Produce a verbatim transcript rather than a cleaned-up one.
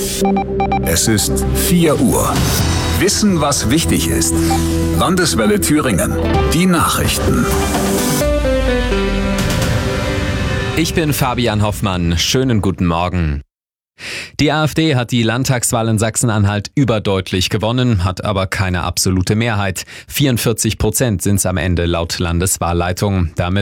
Es ist vier Uhr. Wissen, was wichtig ist. Landeswelle Thüringen. Die Nachrichten. Ich bin Fabian Hoffmann. Schönen guten Morgen. Die AfD hat die Landtagswahl in Sachsen-Anhalt überdeutlich gewonnen, hat aber keine absolute Mehrheit. vierundvierzig Prozent sind es am Ende laut Landeswahlleitung. Damit